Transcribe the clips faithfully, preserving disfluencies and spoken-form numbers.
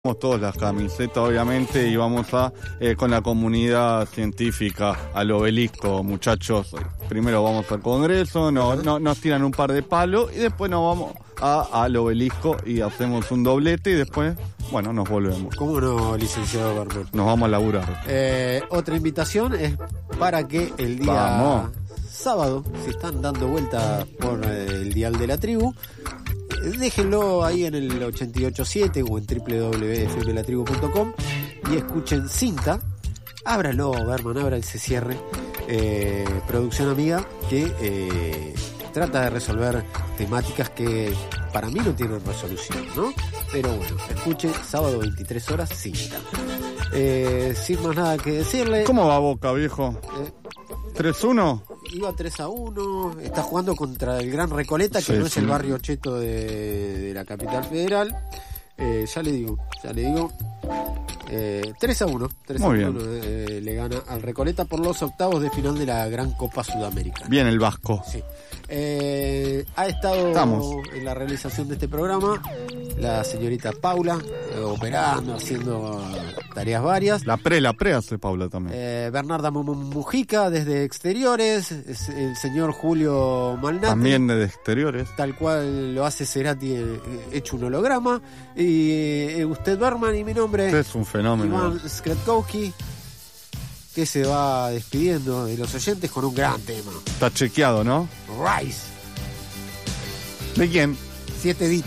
Todas las camisetas, obviamente, y vamos a eh, con la comunidad científica al obelisco, muchachos. Primero vamos al Congreso, no, no, nos tiran un par de palos y después nos vamos a, al obelisco y hacemos un doblete y después, bueno, nos volvemos. ¿Cómo no, licenciado Barber? Nos vamos a laburar. Eh, otra invitación es para que el día Vamos. sábado, si están dando vuelta por eh, el dial de la tribu, déjenlo ahí en el ochenta y ocho punto siete o en doble u doble u doble u punto f m la tribu punto com y escuchen Cinta. Ábralo, Berman, abra ese cierre. Eh, producción amiga que eh, trata de resolver temáticas que para mí no tienen resolución, ¿no? Pero bueno, escuchen sábado veintitrés horas Cinta. Eh, sin más nada que decirle. ¿Cómo va Boca, viejo? Eh, ¿tres uno? Iba tres a uno, está jugando contra el Gran Recoleta, que sí, no es sí. el barrio cheto de, de la capital federal. Eh, ya le digo, ya le digo. Eh, tres a uno, tres Muy a uno bien. eh, le gana al Recoleta por los octavos de final de la Gran Copa Sudamericana. Bien el Vasco. Sí. Eh, ha estado Estamos. en la realización de este programa la señorita Paula, eh, operando, haciendo tareas varias. La pre, la pre hace Paula también. Eh, Bernarda Mujica desde exteriores, es el señor Julio Malnati, También de exteriores. tal cual lo hace Cerati eh, hecho un holograma, y eh, usted Berman y mi nombre Usted es un fenómeno. Iván Skretkowski, que se va despidiendo de los oyentes con un gran tema, Está chequeado, ¿no? Rise, ¿De quién? siete bits.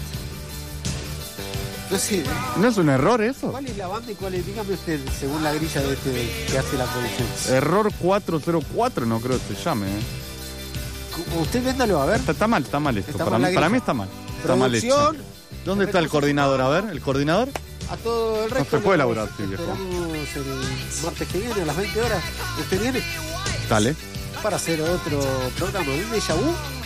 No sé, ¿No es un error eso? ¿cuál es la banda y cuál es? Dígame usted, según la grilla de este que hace la producción. Error cuatro cero cuatro, no creo que se llame, ¿eh? Usted véndalo, a ver. Está, está mal, está mal esto. Está Para mal la mí, para grilla. mí está mal. Está mal hecho. Producción, ¿Dónde está el coordinador? A ver, ¿el coordinador? a todo el No resto. se puede lo laburar, sí, viejo. esperamos el martes que viene a las veinte horas. ¿Usted viene? Dale. Para hacer otro programa de Déjà Vu.